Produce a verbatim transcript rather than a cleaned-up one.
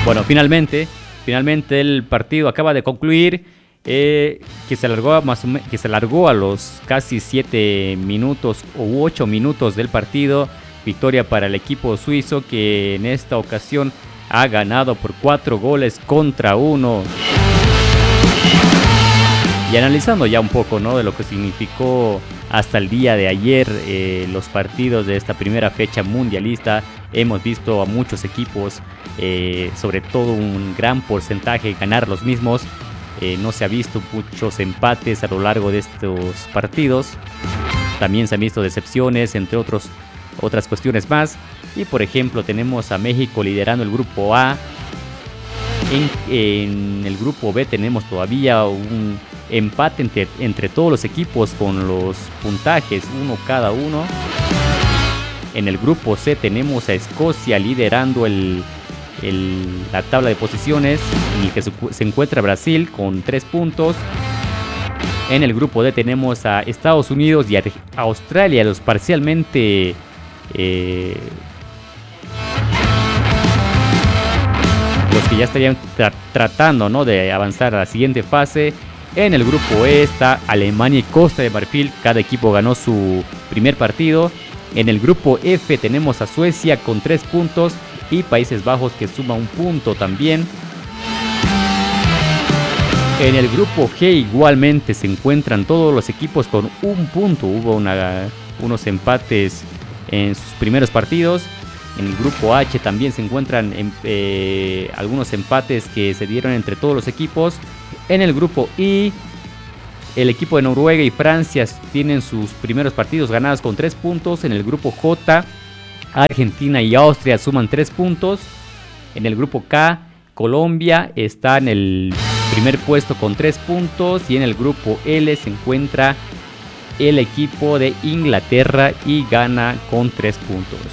Bueno, finalmente, finalmente el partido acaba de concluir, eh, que se alargó a más o me- que se alargó a los casi siete minutos u ocho minutos del partido. Victoria para el equipo suizo, que en esta ocasión ha ganado por cuatro goles contra uno. Y analizando ya un poco, ¿no?, de lo que significó hasta el día de ayer eh, los partidos de esta primera fecha mundialista, hemos visto a muchos equipos, eh, sobre todo un gran porcentaje, ganar los mismos. Eh, no se ha visto muchos empates a lo largo de estos partidos. También se han visto decepciones, entre otros, otras cuestiones más. Y por ejemplo tenemos a México liderando el grupo A. En, en el grupo B tenemos todavía un empate entre, entre todos los equipos con los puntajes, uno cada uno. En el grupo C tenemos a Escocia liderando el, el, la tabla de posiciones, en el que se, se encuentra Brasil con tres puntos. En el grupo D tenemos a Estados Unidos y a Australia, los parcialmente... Eh, los que ya estarían tra tratando, ¿no?, de avanzar a la siguiente fase. En el grupo E está Alemania y Costa de Marfil. Cada equipo ganó su primer partido. En el grupo F tenemos a Suecia con tres puntos y Países Bajos, que suma un punto también. En el grupo G igualmente se encuentran todos los equipos con un punto. Hubo una, unos empates en sus primeros partidos. En el grupo H también se encuentran en, eh, algunos empates que se dieron entre todos los equipos. En el grupo I, el equipo de Noruega y Francia tienen sus primeros partidos ganados con tres puntos. En el grupo J, Argentina y Austria suman tres puntos. En el grupo K, Colombia está en el primer puesto con tres puntos. Y en el grupo L se encuentra el equipo de Inglaterra y Ghana con tres puntos.